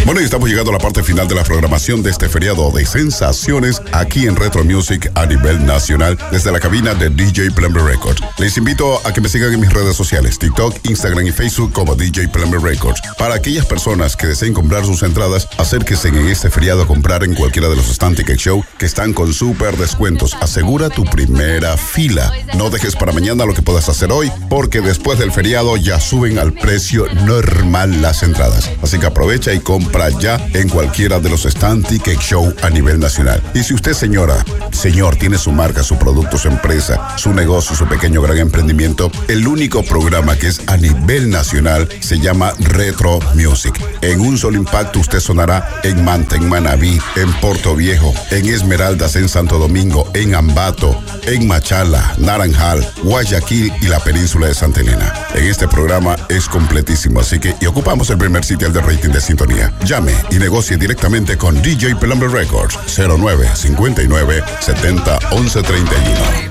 Bueno, y estamos llegando a la parte final de la programación de este feriado de sensaciones aquí en Retro Music a nivel nacional desde la cabina de DJ Plumber Records. Les invito a que me sigan en mis redes sociales, TikTok, Instagram y Facebook como DJ Plumber Records. Para aquellas personas que deseen comprar sus entradas, acérquense en este feriado a comprar en cualquiera de los stand ticket show que están con súper descuentos. Asegura tu primera fila. No dejes para mañana lo que puedas hacer hoy, porque después del feriado ya suben al precio normal las entradas. Así que aprovecha y compra ya en cualquiera de los stand ticket show a nivel nacional. Y si usted, señora, señor, tiene su marca, su producto, su empresa, su negocio, su pequeño o gran emprendimiento, el único programa que es a nivel nacional se llama Retro Music. En un solo impacto usted sonará en Manta, en Manabí, en Puerto Viejo, en Esmeraldas, en Santo Domingo, en Ambato, en Machala, Naranjal, Guayaquil y la península de Santa Elena. En este programa es completísimo, así que y ocupamos el primer sitio de rating de sintonía. Llame y negocie directamente con DJ Plumber Records 09 59 70 11 31.